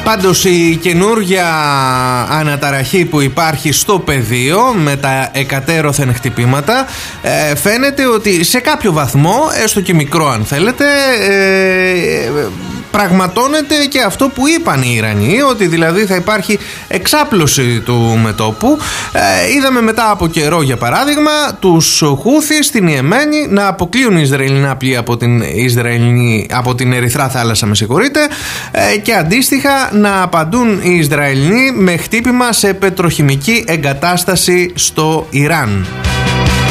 Πάντως η καινούργια αναταραχή που υπάρχει στο πεδίο με τα εκατέρωθεν χτυπήματα φαίνεται ότι σε κάποιο βαθμό, έστω και μικρό αν θέλετε, πραγματώνεται και αυτό που είπαν οι Ιρανοί, ότι δηλαδή θα υπάρχει εξάπλωση του μετώπου. Είδαμε μετά από καιρό, για παράδειγμα, τους Χούθι στην Ιεμένη να αποκλείουν Ισραηλινά πλοία από την Ερυθρά θάλασσα, με συγχωρείτε, και αντίστοιχα να απαντούν οι Ισραηλινοί με χτύπημα σε πετροχημική εγκατάσταση στο Ιράν.